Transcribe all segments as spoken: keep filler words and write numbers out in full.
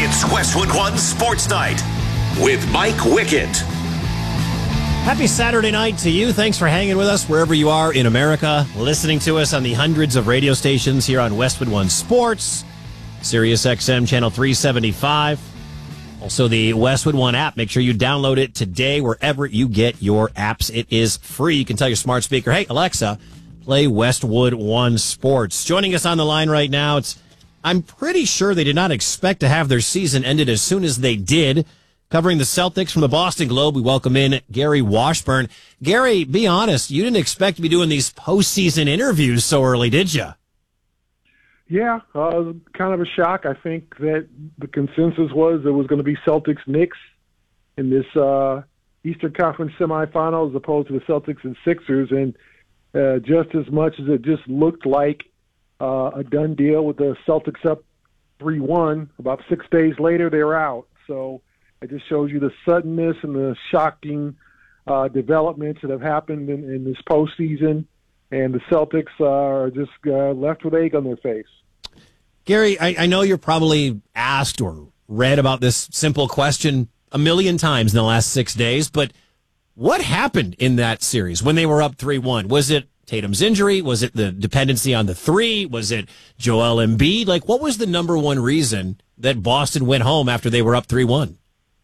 It's Westwood One Sports Night with Mike Wickett. Happy Saturday night to you. Thanks for hanging with us wherever you are in America, listening to us on the hundreds of radio stations here on Westwood One Sports, Sirius X M Channel three seventy-five. Also the Westwood One app. Make sure you download it today wherever you get your apps. It is free. You can tell your smart speaker, hey, Alexa, play Westwood One Sports. Joining us on the line right now, it's I'm pretty sure they did not expect to have their season ended as soon as they did. Covering the Celtics from the Boston Globe, we welcome in Gary Washburn. Gary, be honest, you didn't expect to be doing these postseason interviews so early, did you? Yeah, uh, it was kind of a shock. I think that the consensus was it was going to be Celtics-Knicks in this uh, Eastern Conference semifinal as opposed to the Celtics and Sixers. And uh, just as much as it just looked like uh, a done deal with the Celtics up three one, about six days later they were out. So it just shows you the suddenness and the shocking uh, developments that have happened in, in this postseason. And the Celtics are just uh, left with egg on their face. Gary, I, I know you're probably asked or read about this simple question a million times in the last six days, but what happened in that series when they were up three one? Was it Tatum's injury? Was it the dependency on the three? Was it Joel Embiid? Like, what was the number one reason that Boston went home after they were up three one?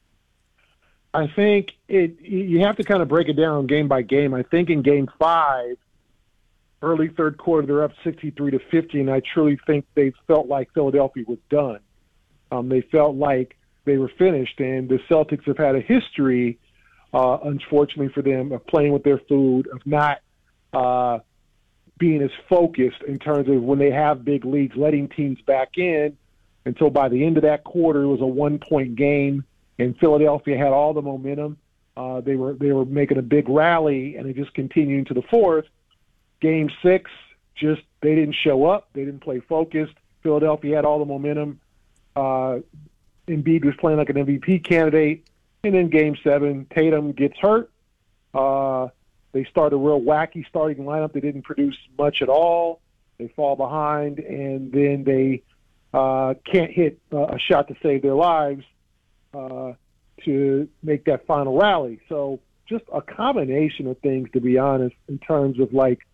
I think it. You have to kind of break it down game by game. I think in game five, early third quarter, they're up sixty-three to fifty, and I truly think they felt like Philadelphia was done. Um, they felt like they were finished, and the Celtics have had a history, uh, unfortunately for them, of playing with their food, of not uh, being as focused in terms of when they have big leads, letting teams back in until by the end of that quarter it was a one-point game, and Philadelphia had all the momentum. Uh, they were they were making a big rally, and it just continued into the fourth. Game six, just they didn't show up. They didn't play focused. Philadelphia had all the momentum. Uh, Embiid was playing like an M V P candidate. And then game seven, Tatum gets hurt. Uh, they start a real wacky starting lineup. They didn't produce much at all. They fall behind, and then they uh, can't hit uh, a shot to save their lives uh, to make that final rally. So just a combination of things, to be honest, in terms of like,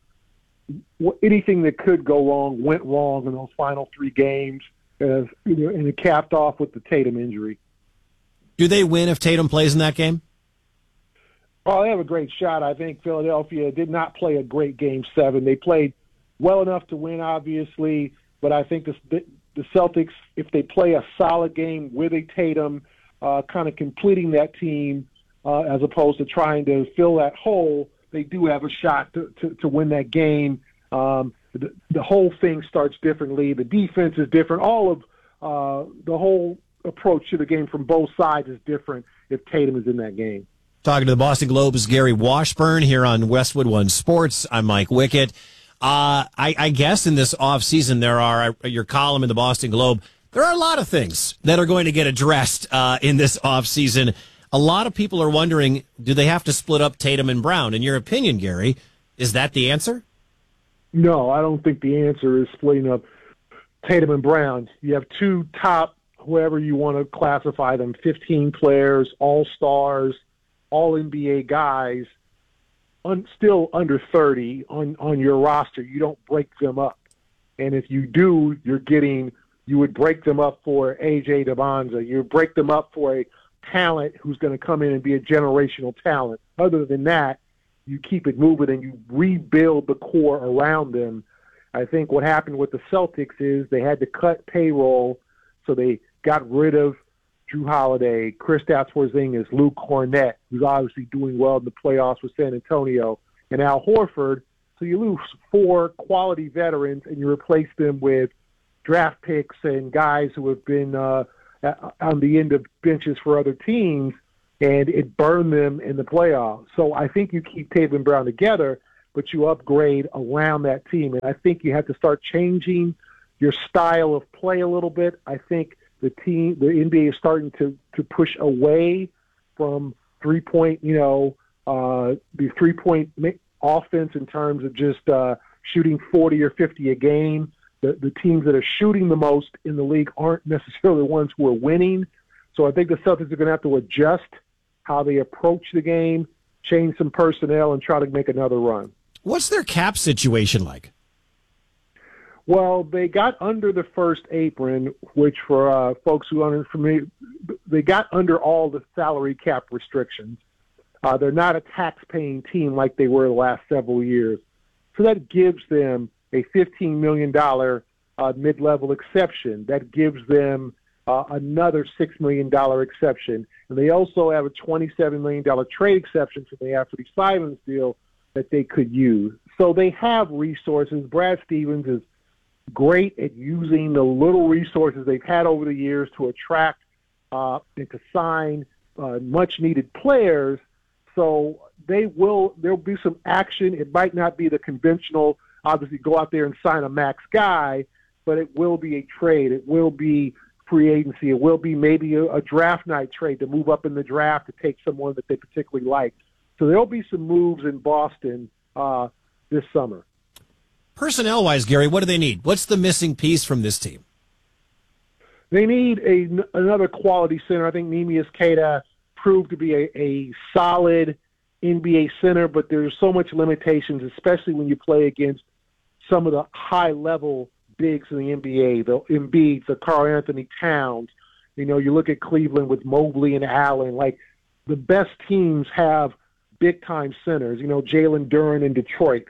anything that could go wrong went wrong in those final three games, uh, and it capped off with the Tatum injury. Do they win if Tatum plays in that game? Oh, they have a great shot. I think Philadelphia did not play a great game seven. They played well enough to win, obviously, but I think the, the Celtics, if they play a solid game with a Tatum, uh, kind of completing that team uh, as opposed to trying to fill that hole, they do have a shot to, to, to win that game. Um, the, the whole thing starts differently. The defense is different. All of uh, the whole approach to the game from both sides is different if Tatum is in that game. Talking to the Boston Globe's Gary Washburn here on Westwood One Sports. I'm Mike Wickett. Uh, I, I guess in this offseason there are, uh, your column in the Boston Globe, there are a lot of things that are going to get addressed uh, in this offseason. A lot of people are wondering, do they have to split up Tatum and Brown? In your opinion, Gary, is that the answer? No, I don't think the answer is splitting up Tatum and Brown. You have two top, whoever you want to classify them, fifteen players, all-stars, all N B A guys, un, still under thirty on, on your roster. You don't break them up. And if you do, you're getting – you would break them up for A J Debonza. You would break them up for a talent who's going to come in and be a generational talent. Other than that, you keep it moving and you rebuild the core around them. I think what happened with the Celtics is they had to cut payroll, so they got rid of Drew Holiday, Kristaps Porzingis, Luke Cornett, who's obviously doing well in the playoffs with San Antonio, and Al Horford. So you lose four quality veterans and you replace them with draft picks and guys who have been uh, on the end of benches for other teams, and it burned them in the playoffs. So I think you keep Tatum and Brown together, but you upgrade around that team. And I think you have to start changing your style of play a little bit. I think the team, the N B A is starting to, to push away from three-point, you know, uh, the three-point offense in terms of just uh, shooting forty or fifty a game. the, the teams that are shooting the most in the league aren't necessarily the ones who are winning. So I think the Celtics are going to have to adjust how they approach the game, change some personnel, and try to make another run. What's their cap situation like? Well, they got under the first apron, which for uh, folks who aren't familiar, they got under all the salary cap restrictions. Uh, they're not a tax-paying team like they were the last several years. So that gives them a fifteen million dollars uh, mid-level exception. That gives them uh, another six million dollars exception. And they also have a twenty-seven million dollars trade exception from the Anthony Simons deal that they could use. So they have resources. Brad Stevens is great at using the little resources they've had over the years to attract uh, and to sign uh, much-needed players. So they will. There'll be some action. It might not be the conventional, obviously, go out there and sign a max guy, but it will be a trade. It will be free agency. It will be maybe a, a draft night trade to move up in the draft to take someone that they particularly like. So there'll be some moves in Boston uh, this summer. Personnel-wise, Gary, what do they need? What's the missing piece from this team? They need a, another quality center. I think Neemias Queta proved to be a, a solid N B A center, but there's so much limitations, especially when you play against some of the high-level bigs in the N B A, the Embiid, the Karl Anthony Towns. You know, you look at Cleveland with Mobley and Allen. Like, the best teams have big-time centers. You know, Jalen Duren in Detroit.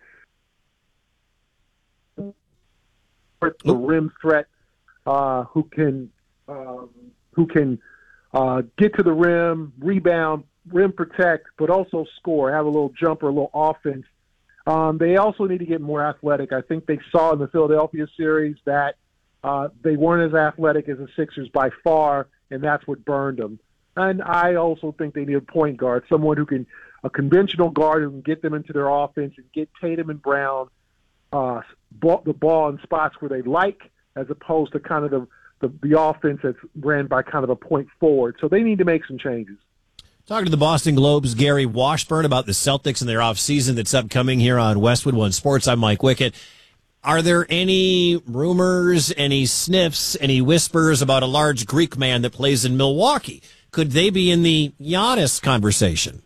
The rim threat, uh, who can um, who can uh, get to the rim, rebound, rim protect, but also score, have a little jumper, a little offense. Um, they also need to get more athletic. I think they saw in the Philadelphia series that uh, they weren't as athletic as the Sixers by far, and that's what burned them. And I also think they need a point guard, someone who can, a conventional guard who can get them into their offense and get Tatum and Brown Uh, ball, the ball in spots where they like, as opposed to kind of the, the the offense that's ran by kind of a point forward. So they need to make some changes. Talking to the Boston Globe's Gary Washburn about the Celtics and their offseason that's upcoming here on Westwood One Sports. I'm Mike Wickett. Are there any rumors, any sniffs, any whispers about a large Greek man that plays in Milwaukee? Could they be in the Giannis conversation?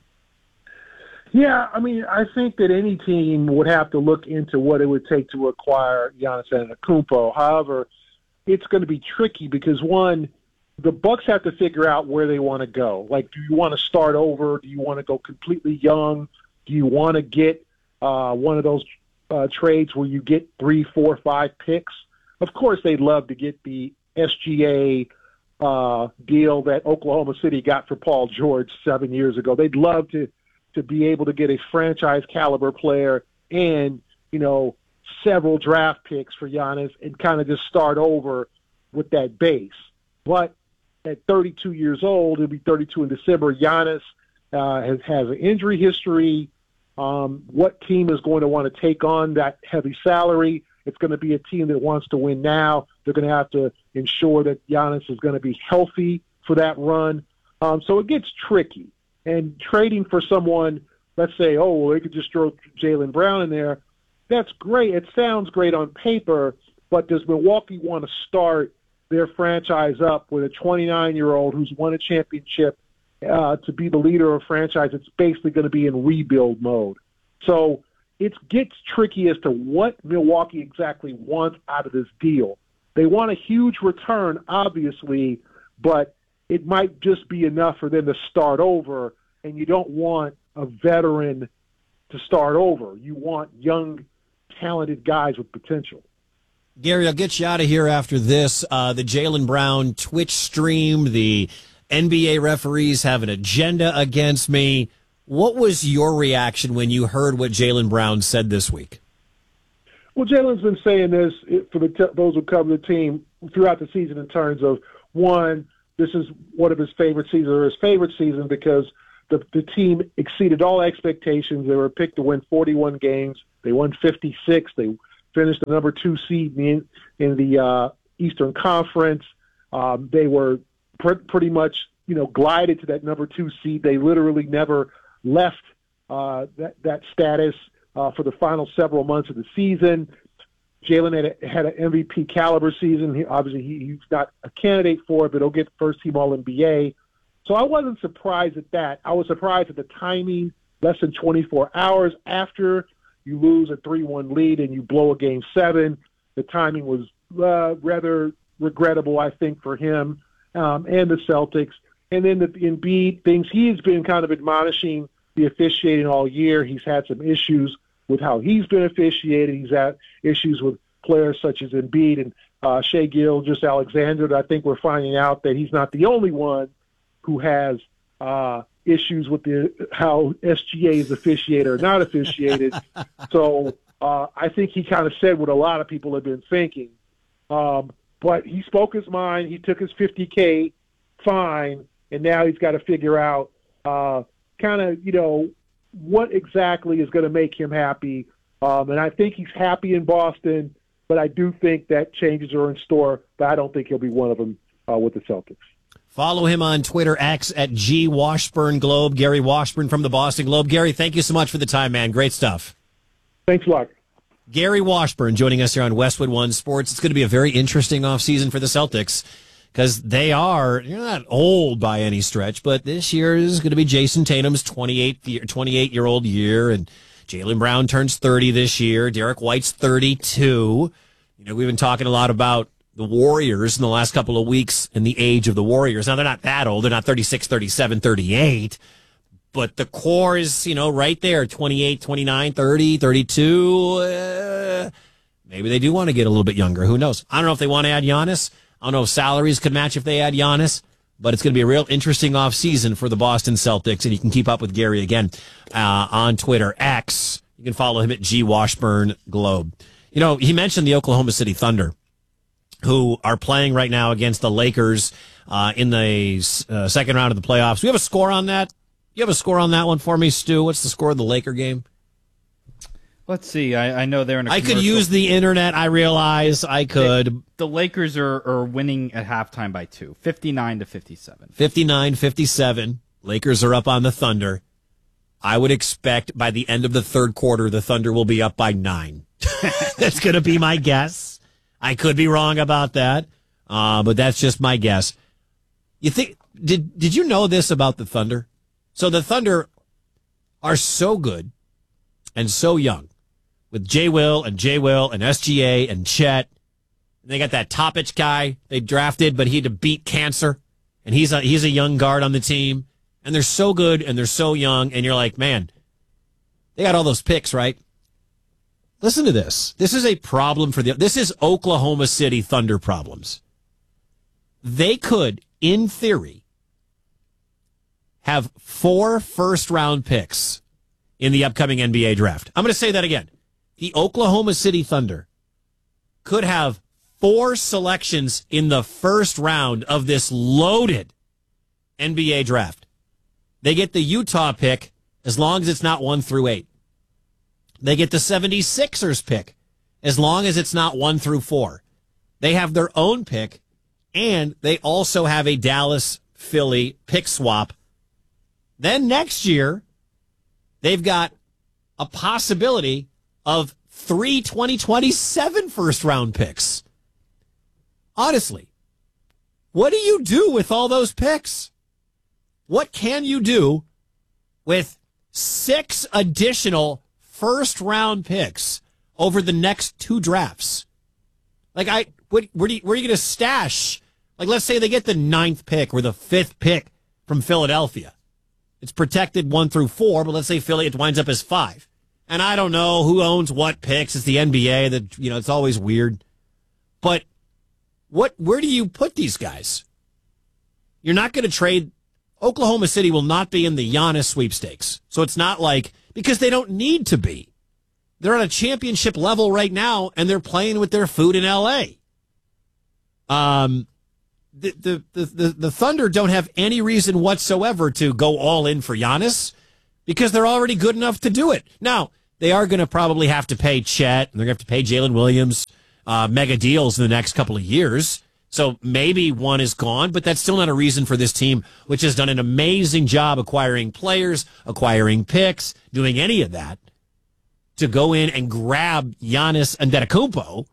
Yeah, I mean, I think that any team would have to look into what it would take to acquire Giannis Antetokounmpo. However, it's going to be tricky because, one, the Bucks have to figure out where they want to go. Like, do you want to start over? Do you want to go completely young? Do you want to get uh, one of those uh, trades where you get three, four, five picks? Of course, they'd love to get the S G A uh, deal that Oklahoma City got for Paul George seven years ago. They'd love to to be able to get a franchise caliber player and, you know, several draft picks for Giannis and kind of just start over with that base. But at thirty-two years old, he'll be thirty-two in December, Giannis uh, has, has an injury history. Um, what team is going to want to take on that heavy salary? It's going to be a team that wants to win now. They're going to have to ensure that Giannis is going to be healthy for that run. Um, so it gets tricky. And trading for someone, let's say, oh, well, they could just throw Jaylen Brown in there. That's great. It sounds great on paper, but does Milwaukee want to start their franchise up with a twenty-nine-year-old who's won a championship uh, to be the leader of a franchise that's basically going to be in rebuild mode? So it gets tricky as to what Milwaukee exactly wants out of this deal. They want a huge return, obviously, but it might just be enough for them to start over, and you don't want a veteran to start over. You want young, talented guys with potential. Gary, I'll get you out of here after this. Uh, the Jaylen Brown Twitch stream, the N B A referees have an agenda against me. What was your reaction when you heard what Jaylen Brown said this week? Well, Jaylen's been saying this for the t- those who cover the team throughout the season in terms of, one, this is one of his favorite seasons, or his favorite season, because the the team exceeded all expectations. They were picked to win forty-one games. They won fifty-six. They finished the number two seed in, in the uh, Eastern Conference. Um, they were pr- pretty much, you know, glided to that number two seed. They literally never left uh, that, that status uh, for the final several months of the season. Jalen had, a, had an M V P caliber season. He, obviously, he, he's not a candidate for it, but he'll get first team All N B A. So I wasn't surprised at that. I was surprised at the timing, less than twenty-four hours after you lose a three one lead and you blow a game seven. The timing was uh, rather regrettable, I think, for him um, and the Celtics. And then the Embiid things, he's been kind of admonishing the officiating all year. He's had some issues with how he's been officiated. He's had issues with players such as Embiid and uh, Shai Gilgeous-Alexander. I think we're finding out that he's not the only one who has uh, issues with the how S G A is officiated or not officiated. So uh, I think he kind of said what a lot of people have been thinking. Um, but he spoke his mind. He took his fifty K fine, and now he's got to figure out uh, kind of, you know, what exactly is going to make him happy. Um, and I think he's happy in Boston, but I do think that changes are in store, but I don't think he'll be one of them uh, with the Celtics. Follow him on Twitter, X at G Washburn Globe. Gary Washburn from the Boston Globe. Gary, thank you so much for the time, man. Great stuff. Thanks a lot. Gary Washburn joining us here on Westwood One Sports. It's going to be a very interesting offseason for the Celtics because they are, you're not old by any stretch, but this year is going to be Jason Tatum's twenty-eight-year-old year, and Jaylen Brown turns thirty this year. Derek White's thirty-two. You know, we've been talking a lot about the Warriors in the last couple of weeks and the age of the Warriors. Now, they're not that old. They're not thirty-six, thirty-seven, thirty-eight. But the core is, you know, right there, twenty-eight, twenty-nine, thirty, thirty-two. Uh, maybe they do want to get a little bit younger. Who knows? I don't know if they want to add Giannis. I don't know if salaries could match if they add Giannis. But it's going to be a real interesting offseason for the Boston Celtics. And you can keep up with Gary again uh, on Twitter, X. You can follow him at G Washburn Globe. You know, he mentioned the Oklahoma City Thunder, who are playing right now against the Lakers uh, in the uh, second round of the playoffs. We have a score on that. You have a score on that one for me, Stu? What's the score of the Laker game? Let's see. I, I know they're in a I commercial. could use the internet. I realize I could. They, the Lakers are, are winning at halftime by two, fifty-nine to fifty-seven. fifty-nine fifty-seven. Lakers are up on the Thunder. I would expect by the end of the third quarter, the Thunder will be up by nine. That's going to be my guess. I could be wrong about that, uh, but that's just my guess. You think? Did Did you know this about the Thunder? So the Thunder are so good and so young with J. Will and J. Will and S G A and Chet. And they got that Topic guy they drafted, but he had to beat cancer. And he's a, he's a young guard on the team. And they're so good and they're so young. And you're like, man, they got all those picks, right? Listen to this. This is a problem for the, this is Oklahoma City Thunder problems. They could, in theory, have four first-round picks in the upcoming N B A draft. I'm going to say that again. The Oklahoma City Thunder could have four selections in the first round of this loaded N B A draft. They get the Utah pick as long as it's not one through eight. They get the seventy-sixers pick as long as it's not one through four. They have their own pick, and they also have a Dallas-Philly pick swap. Then next year, they've got a possibility of three twenty twenty-seven first-round picks. Honestly, what do you do with all those picks? What can you do with six additional first-round picks over the next two drafts? Like, I, what, where, do you, where are you going to stash? Like, let's say they get the ninth pick or the fifth pick from Philadelphia. It's protected one through four, but let's say Philly, it winds up as five. And I don't know who owns what picks. It's the N B A that, you know, it's always weird. But what, where do you put these guys? You're not going to trade. Oklahoma City will not be in the Giannis sweepstakes. So it's not like, because they don't need to be. They're on a championship level right now, and they're playing with their food in L A. Um, The, the, the, the, the Thunder don't have any reason whatsoever to go all in for Giannis because they're already good enough to do it. Now, they are going to probably have to pay Chet, and they're going to have to pay Jalen Williams uh, mega deals in the next couple of years. So maybe one is gone, but that's still not a reason for this team, which has done an amazing job acquiring players, acquiring picks, doing any of that, to go in and grab Giannis Antetokounmpo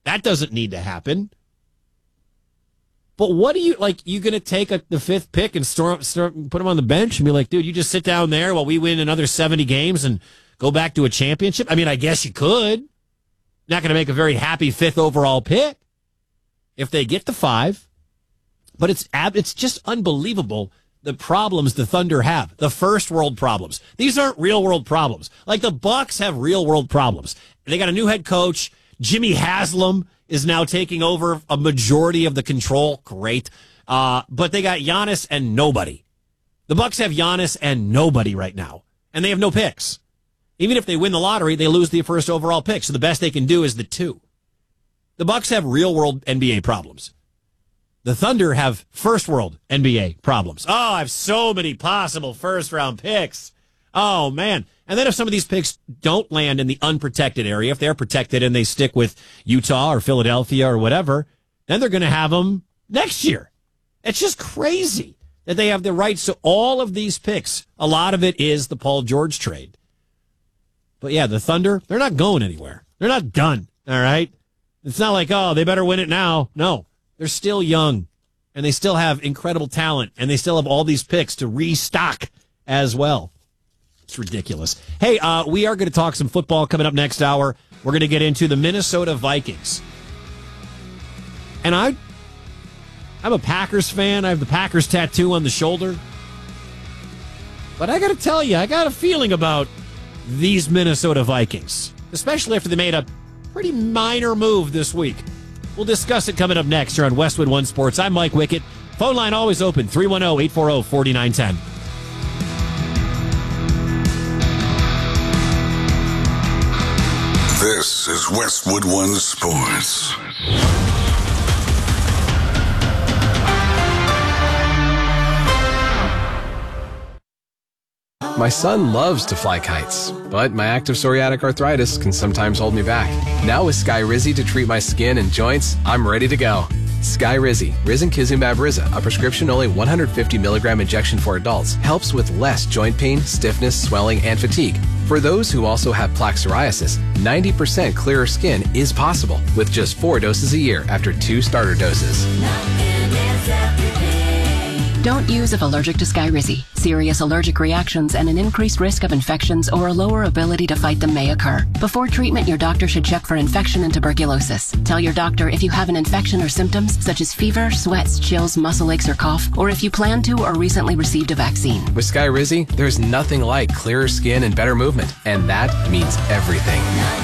That doesn't need to happen. But what do you, like, you going to take a, the fifth pick and store, store, put him on the bench and be like, dude, you just sit down there while we win another seventy games and go back to a championship? I mean, I guess you could. Not going to make a very happy fifth overall pick if they get to five. But it's ab- it's just unbelievable the problems the Thunder have. The first world problems. These aren't real world problems. Like the Bucks have real world problems. They got a new head coach. Jimmy Haslam is now taking over a majority of the control. Great. Uh, but they got Giannis and nobody. The Bucks have Giannis and nobody right now. And they have no picks. Even if they win the lottery, they lose the first overall pick. So the best they can do is the two. The Bucks have real world N B A problems. The Thunder have first world N B A problems. Oh, I have so many possible first round picks. Oh, man. And then if some of these picks don't land in the unprotected area, if they're protected and they stick with Utah or Philadelphia or whatever, then they're going to have them next year. It's just crazy that they have the rights to all of these picks. A lot of it is the Paul George trade. But yeah, the Thunder, they're not going anywhere. They're not done. All right. It's not like, oh, they better win it now. No, they're still young and they still have incredible talent and they still have all these picks to restock as well. It's ridiculous. Hey, uh, we are going to talk some football coming up next hour. We're going to get into the Minnesota Vikings. And I, I'm a Packers fan. I have the Packers tattoo on the shoulder. But I got to tell you, I got a feeling about these Minnesota Vikings, especially after they made a pretty minor move this week. We'll discuss it coming up next here on Westwood One Sports. I'm Mike Wickett. Phone line always open, three one zero, eight four zero, four nine one zero. This is Westwood One Sports. My son loves to fly kites, but my active psoriatic arthritis can sometimes hold me back. Now with Skyrizi to treat my skin and joints, I'm ready to go. Skyrizi, risankizumab Riza, a prescription-only one hundred fifty milligram injection for adults, helps with less joint pain, stiffness, swelling, and fatigue. For those who also have plaque psoriasis, ninety percent clearer skin is possible with just four doses a year after two starter doses. Don't use if allergic to Skyrizi. Serious allergic reactions and an increased risk of infections or a lower ability to fight them may occur. Before treatment, your doctor should check for infection and tuberculosis. Tell your doctor if you have an infection or symptoms such as fever, sweats, chills, muscle aches, or cough, or if you plan to or recently received a vaccine. With Skyrizi, there's nothing like clearer skin and better movement, and that means everything.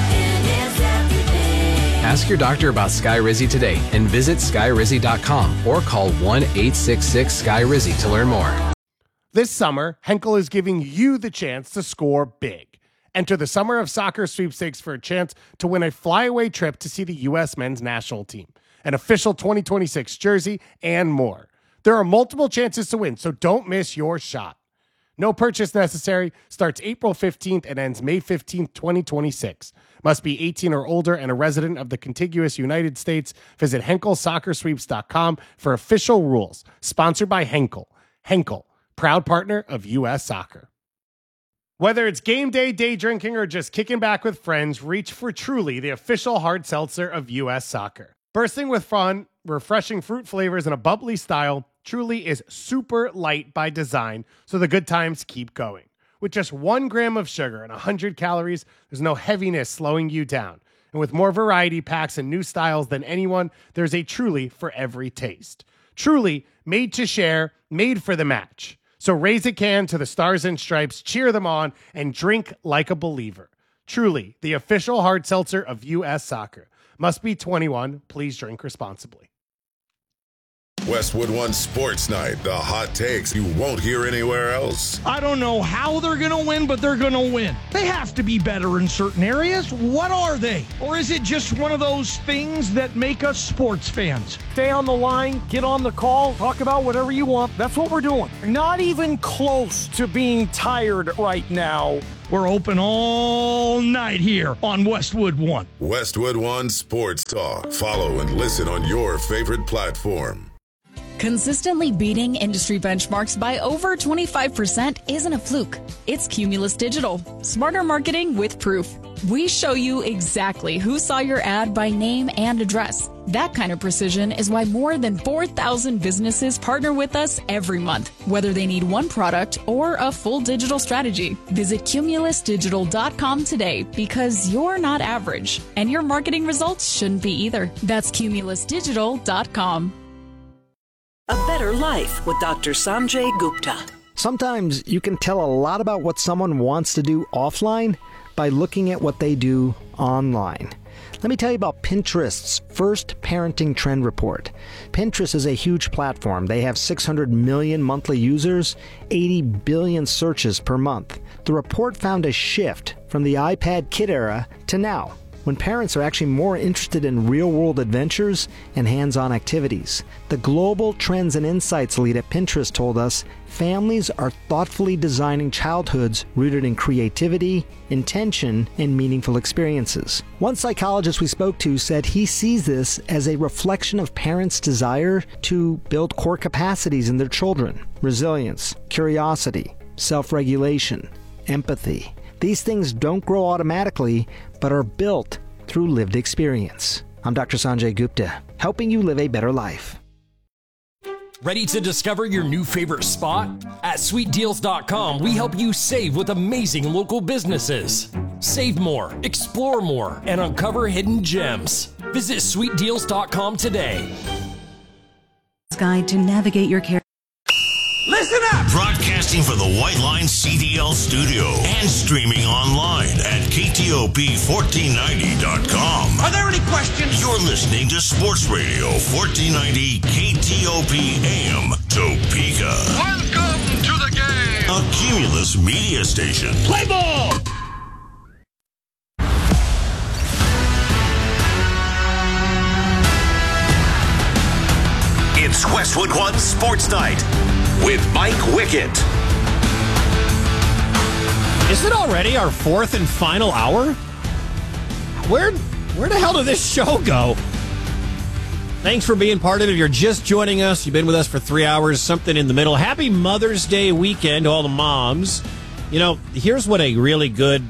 Ask your doctor about Skyrizi today and visit skyrizi dot com or call one eight six six Sky Rizzy to learn more. This summer, Henkel is giving you the chance to score big. Enter the Summer of Soccer sweepstakes for a chance to win a flyaway trip to see the U S men's national team, an official twenty twenty-six jersey, and more. There are multiple chances to win, so don't miss your shot. No purchase necessary. Starts April fifteenth and ends May fifteenth, twenty twenty-six. Must be eighteen or older and a resident of the contiguous United States. Visit henkel soccer sweeps dot com for official rules. Sponsored by Henkel. Henkel, proud partner of U S Soccer. Whether it's game day, day drinking, or just kicking back with friends, reach for Truly, the official hard seltzer of U S Soccer. Bursting with fun, refreshing fruit flavors, and a bubbly style, Truly is super light by design, so the good times keep going. With just one gram of sugar and one hundred calories, there's no heaviness slowing you down. And with more variety packs and new styles than anyone, there's a Truly for every taste. Truly, made to share, made for the match. So raise a can to the Stars and Stripes, cheer them on, and drink like a believer. Truly, the official hard seltzer of U S Soccer. Must be twenty-one. Please drink responsibly. Westwood One Sports Night, the hot takes you won't hear anywhere else. I don't know how they're going to win, but they're going to win. They have to be better in certain areas. What are they? Or is it just one of those things that make us sports fans? Stay on the line, get on the call, talk about whatever you want. That's what we're doing. Not even close to being tired right now. We're open all night here on Westwood One. Westwood One Sports Talk. Follow and listen on your favorite platform. Consistently beating industry benchmarks by over twenty-five percent isn't a fluke. It's Cumulus Digital. Smarter marketing with proof. We show you exactly who saw your ad by name and address. That kind of precision is why more than four thousand businesses partner with us every month, whether they need one product or a full digital strategy. Visit cumulus digital dot com today because you're not average, and your marketing results shouldn't be either. That's cumulus digital dot com. A Better Life with Doctor Sanjay Gupta. Sometimes you can tell a lot about what someone wants to do offline by looking at what they do online. Let me tell you about Pinterest's first parenting trend report. Pinterest is a huge platform. They have six hundred million monthly users, eighty billion searches per month. The report found a shift from the iPad kid era to now, when parents are actually more interested in real-world adventures and hands-on activities. The Global Trends and Insights lead at Pinterest told us families are thoughtfully designing childhoods rooted in creativity, intention, and meaningful experiences. One psychologist we spoke to said he sees this as a reflection of parents' desire to build core capacities in their children: resilience, curiosity, self-regulation, empathy. These things don't grow automatically, but are built through lived experience. I'm Doctor Sanjay Gupta, helping you live a better life. Ready to discover your new favorite spot? At sweet deals dot com, we help you save with amazing local businesses. Save more, explore more, and uncover hidden gems. Visit sweet deals dot com today. Guide to navigate your care. Listen up! Broadcasting for the White Line C D L studio and streaming online at K T O P fourteen ninety dot com. Are there any questions? You're listening to Sports Radio fourteen ninety K T O P A M Topeka. Welcome to the game! A Cumulus media station. Play ball! It's Westwood One Sports Night with Mike Wickett. Is it already our fourth and final hour? Where, where the hell did this show go? Thanks for being part of it. If you're just joining us, you've been with us for three hours, something in the middle. Happy Mother's Day weekend to all the moms. You know, here's what a really good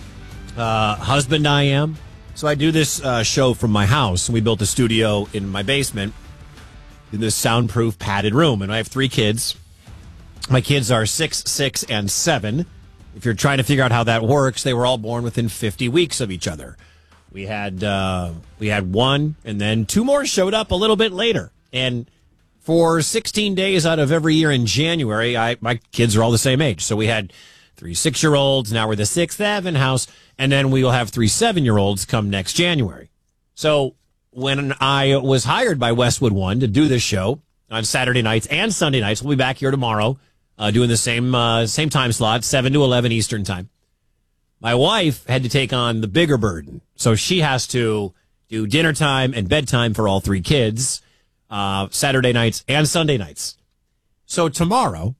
uh, husband I am. So I do this uh, show from my house, and we built a studio in my basement in this soundproof padded room, and I have three kids. My kids are six, six, and seven. If you're trying to figure out how that works, they were all born within fifty weeks of each other. We had uh, we had one, and then two more showed up a little bit later. And for sixteen days out of every year in January, I my kids are all the same age. So we had three six-year-olds. Now we're the sixth seven house, and then we will have three seven-year-olds come next January. So when I was hired by Westwood One to do this show on Saturday nights and Sunday nights, we'll be back here tomorrow uh, doing the same uh, same time slot, seven to eleven Eastern time. My wife had to take on the bigger burden, so she has to do dinner time and bedtime for all three kids, uh, Saturday nights and Sunday nights. So tomorrow,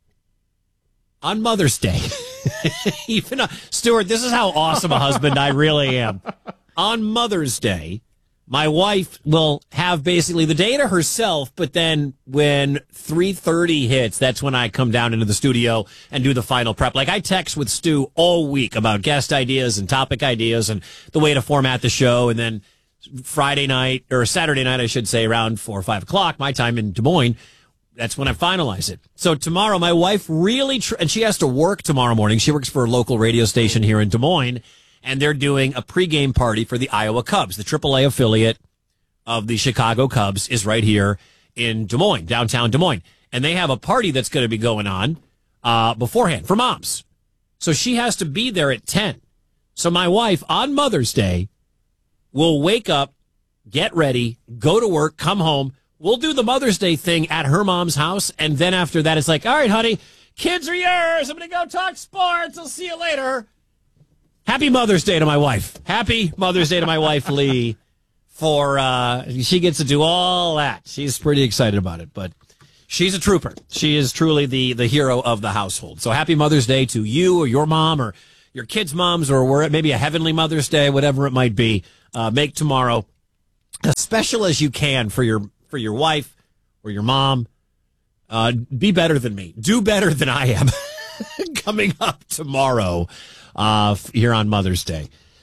on Mother's Day, even uh, Stuart, this is how awesome a husband I really am. On Mother's Day, my wife will have basically the day to herself, but then when three thirty hits, that's when I come down into the studio and do the final prep. Like, I text with Stu all week about guest ideas and topic ideas and the way to format the show. And then Friday night, or Saturday night, I should say, around four or five o'clock, my time in Des Moines, that's when I finalize it. So tomorrow, my wife really, tr- and she has to work tomorrow morning. She works for a local radio station here in Des Moines, and they're doing a pregame party for the Iowa Cubs. The triple A affiliate of the Chicago Cubs is right here in Des Moines, downtown Des Moines. And they have a party that's going to be going on uh, beforehand for moms. So she has to be there at ten. So my wife, on Mother's Day, will wake up, get ready, go to work, come home. We'll do the Mother's Day thing at her mom's house. And then after that, it's like, all right, honey, kids are yours. I'm going to go talk sports. I'll see you later. Happy Mother's Day to my wife. Happy Mother's Day to my wife, Lee, for uh, she gets to do all that. She's pretty excited about it, but she's a trooper. She is truly the, the hero of the household. So happy Mother's Day to you or your mom or your kids' moms, or we're at maybe a Heavenly Mother's Day, whatever it might be. Uh, make tomorrow as special as you can for your for your wife or your mom. Uh, be better than me. Do better than I am coming up tomorrow. Uh, here on Mother's Day.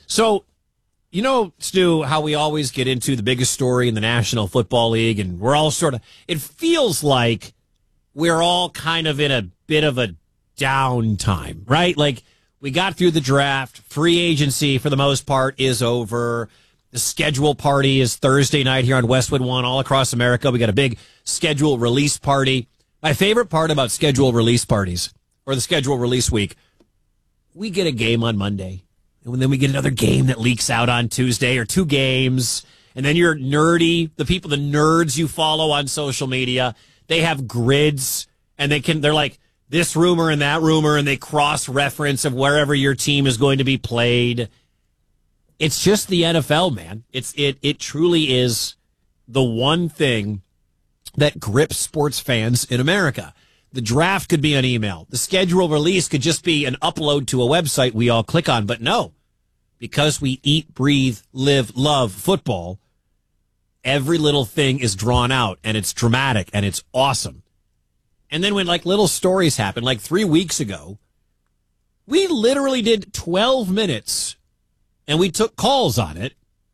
So, you know, Stu, how we always get into the biggest story in the National Football League, and we're all sort of, it feels like we're all kind of in a bit of a downtime, right? Like, we got through the draft. Free agency, for the most part, is over. The schedule party is Thursday night here on Westwood One all across America. We got a big schedule release party. My favorite part about schedule release parties, or the schedule release week, we get a game on Monday. And then we get another game that leaks out on Tuesday, or two games. And then you're nerdy. The people, the nerds you follow on social media, they have grids, and they can, they're like this rumor and that rumor, and they cross-reference of wherever your team is going to be played. It's just the N F L, man. It's it it truly is the one thing that grips sports fans in America. The draft could be an email. The schedule release could just be an upload to a website we all click on. But no, because we eat, breathe, live, love football, every little thing is drawn out, and it's dramatic, and it's awesome. And then when, like, little stories happen, like three weeks ago, we literally did twelve minutes, and we took calls on it,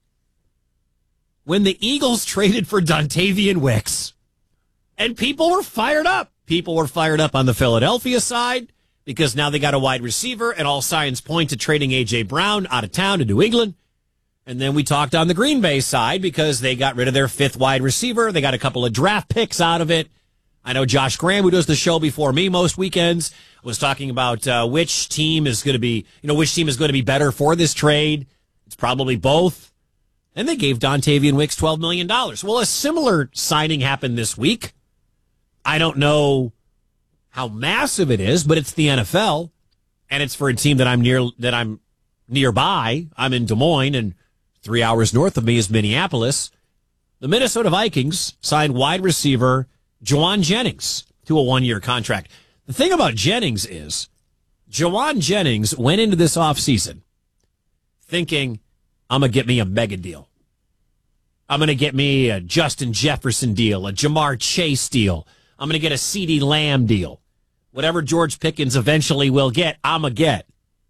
when the Eagles traded for Dontavian Wicks. And people were fired up. People were fired up on the Philadelphia side because now they got a wide receiver, and all signs point to trading A J. Brown out of town to New England. And then we talked on the Green Bay side because they got rid of their fifth wide receiver. They got a couple of draft picks out of it. I know Josh Graham, who does the show before me most weekends, was talking about uh, which team is going to be, you know, which team is going to be better for this trade. It's probably both. And they gave Dontavian Wicks twelve million dollars. Well, a similar signing happened this week. I don't know how massive it is, but it's the N F L, and it's for a team that I'm near, that I'm nearby. I'm in Des Moines, and three hours north of me is Minneapolis. The Minnesota Vikings signed wide receiver Jauan Jennings to a one-year contract. The thing about Jennings is Jauan Jennings went into this offseason thinking, I'm going to get me a mega deal. I'm going to get me a Justin Jefferson deal, a Jamar Chase deal. I'm going to get a CeeDee Lamb deal. Whatever George Pickens eventually will get, I'm going to get.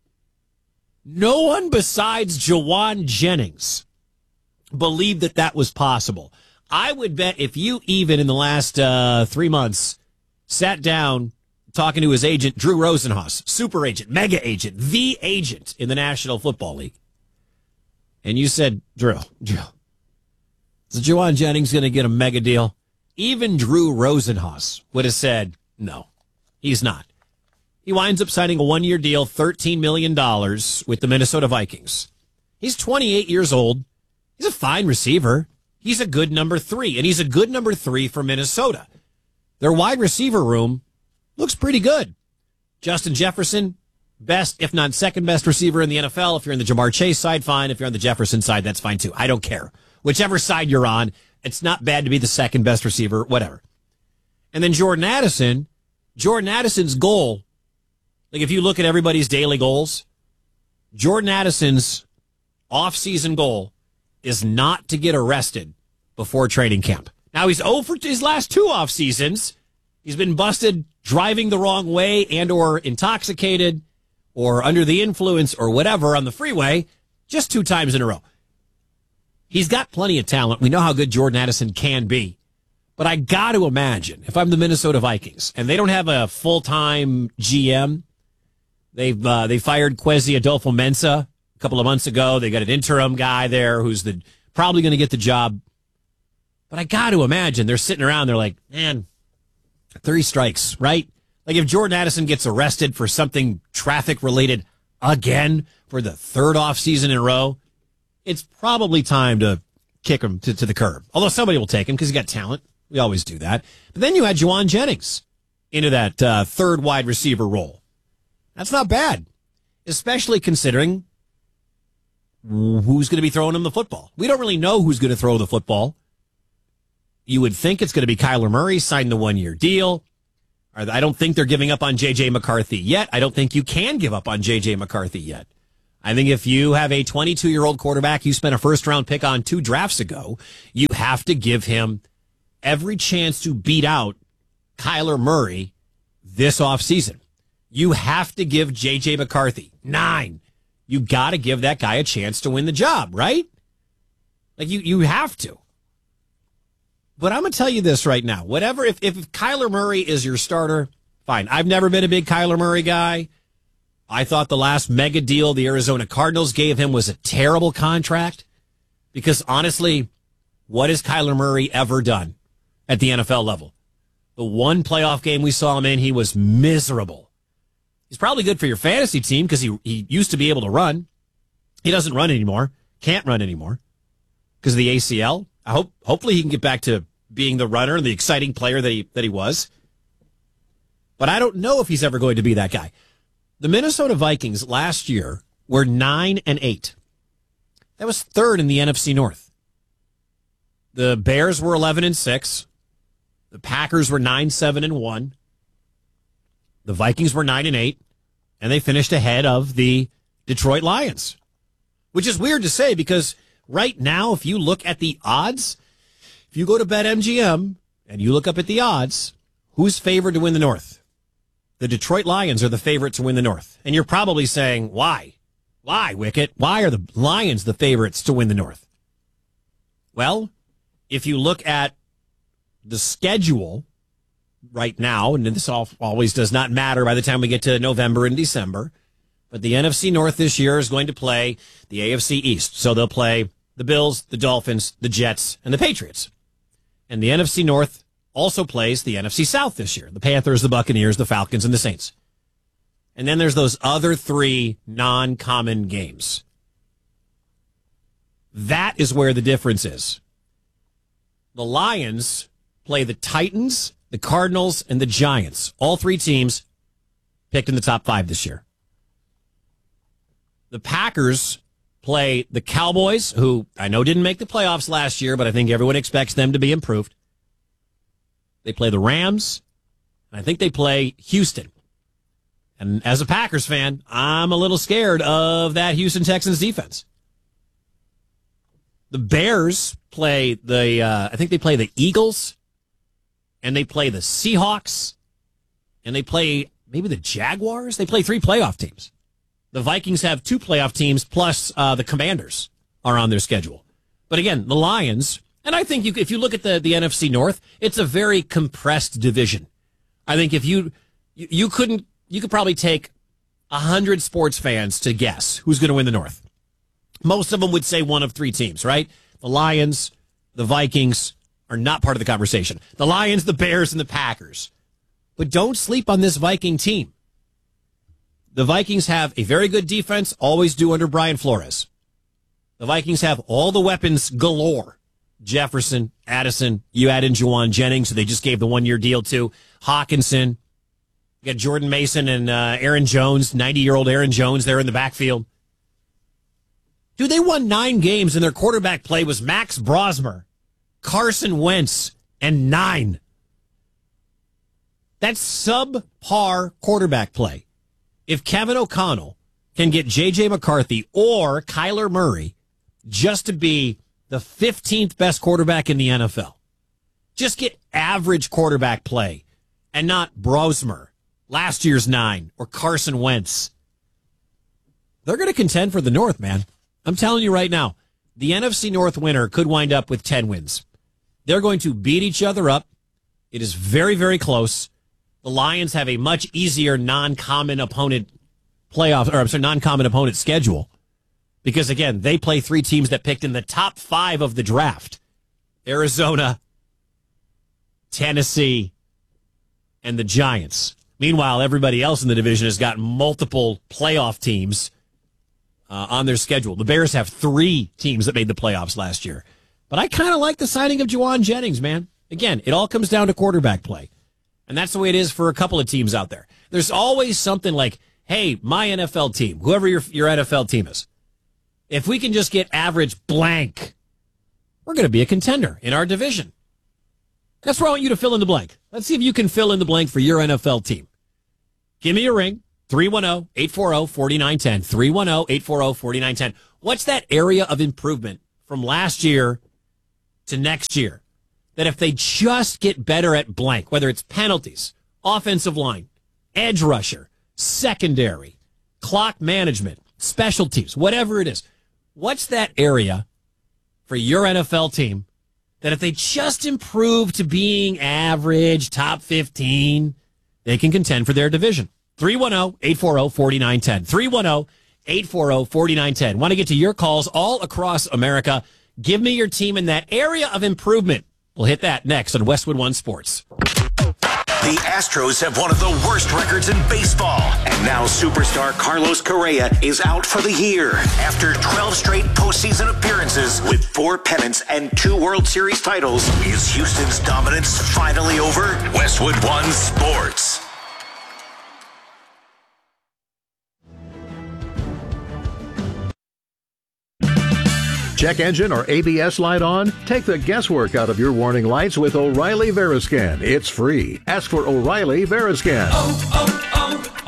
No one besides Jauan Jennings believed that that was possible. I would bet if you even in the last uh, three months sat down talking to his agent, Drew Rosenhaus, super agent, mega agent, the agent in the National Football League, and you said, Drew, Drew, is Jauan Jennings going to get a mega deal? Even Drew Rosenhaus would have said, no, he's not. He winds up signing a one-year deal, thirteen million dollars with the Minnesota Vikings. He's twenty-eight years old. He's a fine receiver. He's a good number three, and he's a good number three for Minnesota. Their wide receiver room looks pretty good. Justin Jefferson, best, if not second best receiver in the N F L. If you're in the Jamar Chase side, fine. If you're on the Jefferson side, that's fine too. I don't care. Whichever side you're on, it's not bad to be the second best receiver, whatever. And then Jordan Addison, Jordan Addison's goal, like if you look at everybody's daily goals, Jordan Addison's off-season goal is not to get arrested before training camp. Now, he's oh for his last two off seasons. He's been busted driving the wrong way and or intoxicated or under the influence or whatever on the freeway just two times in a row. He's got plenty of talent. We know how good Jordan Addison can be. But I got to imagine, if I'm the Minnesota Vikings, and they don't have a full-time G M, they've uh, they fired Kwesi Adolfo-Mensah a couple of months ago. They got an interim guy there who's the probably going to get the job. But I got to imagine they're sitting around. They're like, man, three strikes, right? Like if Jordan Addison gets arrested for something traffic related again for the third off season in a row, it's probably time to kick him to, to the curb. Although somebody will take him because he's got talent. We always do that. But then you had Jauan Jennings into that uh, third wide receiver role. That's not bad, especially considering who's going to be throwing him the football. We don't really know who's going to throw the football. You would think it's going to be Kyler Murray, signed the one-year deal. I don't think they're giving up on J J. McCarthy yet. I don't think you can give up on J J. McCarthy yet. I think if you have a twenty-two-year-old quarterback you spent a first-round pick on two drafts ago, you have to give him every chance to beat out Kyler Murray this offseason. You have to give J J. McCarthy nine, you got to give that guy a chance to win the job, right? Like, you, you have to. But I'm going to tell you this right now. Whatever, if, if Kyler Murray is your starter, fine. I've never been a big Kyler Murray guy. I thought the last mega deal the Arizona Cardinals gave him was a terrible contract because, honestly, what has Kyler Murray ever done at the N F L level? The one playoff game we saw him in, he was miserable. He's probably good for your fantasy team because he, he used to be able to run. He doesn't run anymore, can't run anymore because of the A C L. I hope, hopefully he can get back to being the runner and the exciting player that he, that he was. But I don't know if he's ever going to be that guy. The Minnesota Vikings last year were nine and eight. That was third in the N F C North. The Bears were eleven and six. The Packers were nine seven and one. The Vikings were nine and eight, and they finished ahead of the Detroit Lions, which is weird to say because right now, if you look at the odds, if you go to BetMGM and you look up at the odds, who's favored to win the North? The Detroit Lions are the favorite to win the North. And you're probably saying, why? Why, Wicket? Why are the Lions the favorites to win the North? Well, if you look at the schedule right now, and this all, always does not matter by the time we get to November and December, but the N F C North this year is going to play the A F C East. So they'll play the Bills, the Dolphins, the Jets, and the Patriots. And the N F C North also plays the N F C South this year. The Panthers, the Buccaneers, the Falcons, and the Saints. And then there's those other three non-common games. That is where the difference is. The Lions play the Titans, the Cardinals, and the Giants. All three teams picked in the top five this year. The Packers play the Cowboys, who I know didn't make the playoffs last year, but I think everyone expects them to be improved. They play the Rams, and I think they play Houston. And as a Packers fan, I'm a little scared of that Houston Texans defense. The Bears play the, uh, I think they play the Eagles, and they play the Seahawks, and they play maybe the Jaguars. They play three playoff teams. The Vikings have two playoff teams, plus uh, the Commanders are on their schedule. But again, the Lions, and I think you, if you look at the, the N F C North, it's a very compressed division. I think if you, you, you couldn't, you could probably take a hundred sports fans to guess who's going to win the North. Most of them would say one of three teams, right? The Lions, the Vikings are not part of the conversation. The Lions, the Bears, and the Packers. But don't sleep on this Viking team. The Vikings have a very good defense, always do under Brian Flores. The Vikings have all the weapons galore. Jefferson, Addison, you add in Juwan Jennings, who they just gave the one-year deal to. Hawkinson. You got Jordan Mason and uh, Aaron Jones, ninety-year-old Aaron Jones there in the backfield. Dude, they won nine games, and their quarterback play was Max Brosmer, Carson Wentz, and nine. That's subpar quarterback play. If Kevin O'Connell can get J J McCarthy or Kyler Murray just to be the fifteenth best quarterback in the N F L, just get average quarterback play and not Brosmer, last year's nine, or Carson Wentz, they're going to contend for the North, man. I'm telling you right now, the N F C North winner could wind up with ten wins. They're going to beat each other up. It is very, very close. The Lions have a much easier non-common opponent playoff, or I'm sorry, non-common opponent schedule. Because again, they play three teams that picked in the top five of the draft. Arizona, Tennessee, and the Giants. Meanwhile, everybody else in the division has got multiple playoff teams uh, on their schedule. The Bears have three teams that made the playoffs last year. But I kind of like the signing of Juwan Jennings, man. Again, it all comes down to quarterback play. And that's the way it is for a couple of teams out there. There's always something like, hey, my N F L team, whoever your, your N F L team is, if we can just get average blank, we're going to be a contender in our division. That's where I want you to fill in the blank. Let's see if you can fill in the blank for your N F L team. Give me a ring, three one zero, eight four zero, four nine one zero, three one zero, eight four zero, four nine one zero. What's that area of improvement from last year to next year that if they just get better at blank, whether it's penalties, offensive line, edge rusher, secondary, clock management, special teams, whatever it is. What's that area for your N F L team that if they just improve to being average, top fifteen, they can contend for their division? three one zero, eight four zero, four nine one zero. three one zero, eight four zero, four nine one zero. Want to get to your calls all across America. Give me your team in that area of improvement. We'll hit that next on Westwood One Sports. The Astros have one of the worst records in baseball. And now superstar Carlos Correa is out for the year after twelve straight postseason appearances with four pennants and two World Series titles. Is Houston's dominance finally over? Westwood One Sports. Check engine or A B S light on? Take the guesswork out of your warning lights with O'Reilly Veriscan. It's free. Ask for O'Reilly Veriscan. Oh,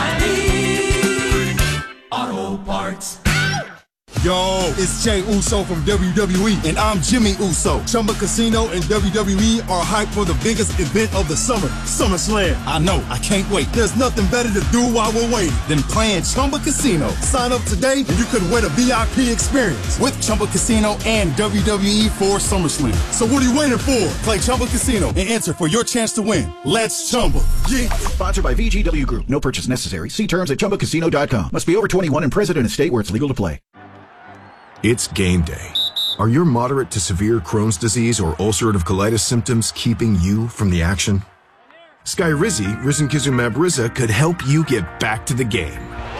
oh, oh, O'Reilly Auto Parts. Yo, it's Jay Uso from W W E, and I'm Jimmy Uso. Chumba Casino and W W E are hyped for the biggest event of the summer, SummerSlam. I know, I can't wait. There's nothing better to do while we're waiting than playing Chumba Casino. Sign up today, and you could win a V I P experience with Chumba Casino and W W E for SummerSlam. So what are you waiting for? Play Chumba Casino and enter for your chance to win. Let's Chumba. Yeah. Sponsored by V G W Group. No purchase necessary. See terms at chumba casino dot com. Must be over twenty-one and present in a state where it's legal to play. It's game day. Are your moderate to severe Crohn's disease or ulcerative colitis symptoms keeping you from the action? Skyrizi, risankizumab Riza, could help you get back to the game.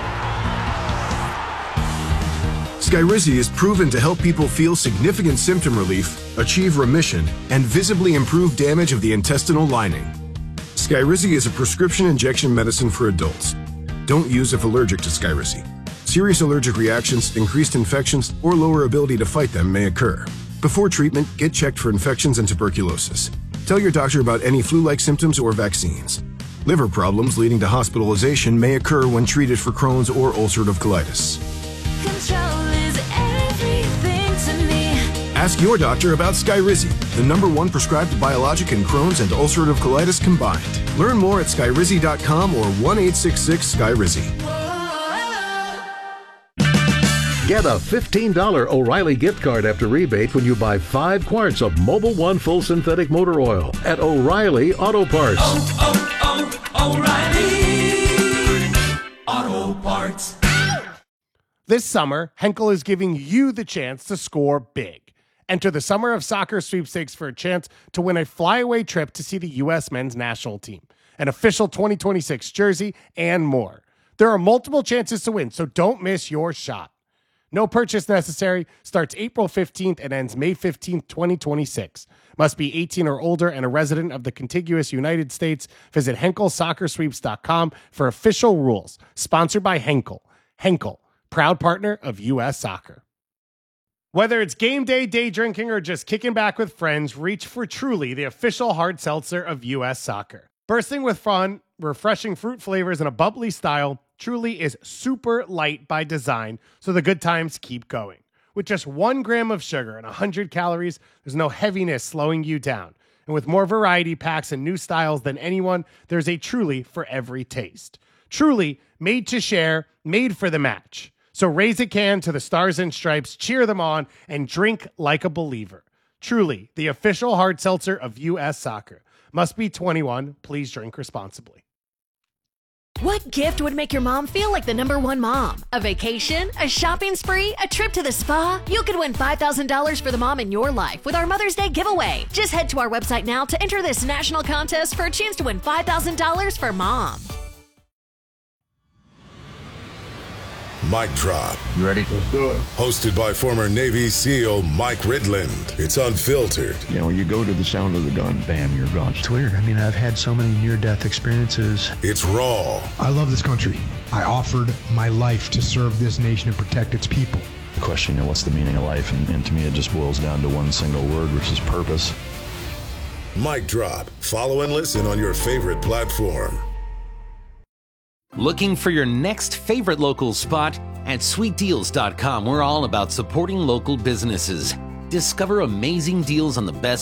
Skyrizi is proven to help people feel significant symptom relief, achieve remission, and visibly improve damage of the intestinal lining. Skyrizi is a prescription injection medicine for adults. Don't use if allergic to Skyrizi. Serious allergic reactions, increased infections, or lower ability to fight them may occur. Before treatment, get checked for infections and tuberculosis. Tell your doctor about any flu-like symptoms or vaccines. Liver problems leading to hospitalization may occur when treated for Crohn's or ulcerative colitis. Control is everything to me. Ask your doctor about Skyrizi, the number one prescribed biologic in Crohn's and ulcerative colitis combined. Learn more at skyrizi dot com or one eight six six Skyrizi. Get a fifteen dollars O'Reilly gift card after rebate when you buy five quarts of Mobil One Full Synthetic Motor Oil at O'Reilly Auto Parts. Oh, oh, oh, O'Reilly Auto Parts. This summer, Henkel is giving you the chance to score big. Enter the Summer of Soccer sweepstakes for a chance to win a flyaway trip to see the U S men's national team, an official twenty twenty-six jersey, and more. There are multiple chances to win, so don't miss your shot. No purchase necessary. Starts April fifteenth and ends May fifteenth, twenty twenty-six. Must be eighteen or older and a resident of the contiguous United States. Visit henkel soccer sweeps dot com for official rules. Sponsored by Henkel. Henkel, proud partner of U S Soccer. Whether it's game day, day drinking, or just kicking back with friends, reach for Truly, the official hard seltzer of U S Soccer. Bursting with fun, refreshing fruit flavors, and a bubbly style, Truly is super light by design, so the good times keep going. With just one gram of sugar and one hundred calories, there's no heaviness slowing you down. And with more variety packs and new styles than anyone, there's a Truly for every taste. Truly, made to share, made for the match. So raise a can to the Stars and Stripes, cheer them on, and drink like a believer. Truly, the official hard seltzer of U S Soccer. Must be twenty-one. Please drink responsibly. What gift would make your mom feel like the number one mom? A vacation? A shopping spree? A trip to the spa? You could win five thousand dollars for the mom in your life with our Mother's Day giveaway. Just head to our website now to enter this national contest for a chance to win five thousand dollars for mom. Mic Drop. You ready? Let's do it. Hosted by former Navy SEAL Mike Ridland. It's unfiltered. You know, when you go to the sound of the gun, bam, you're gone. It's weird. I mean, I've had so many near-death experiences. It's raw. I love this country. I offered my life to serve this nation and protect its people. The question, you know, what's the meaning of life? And, and to me, it just boils down to one single word, which is purpose. Mic Drop. Follow and listen on your favorite platform. Looking for your next favorite local spot? At sweet deals dot com, we're all about supporting local businesses. Discover amazing deals on the best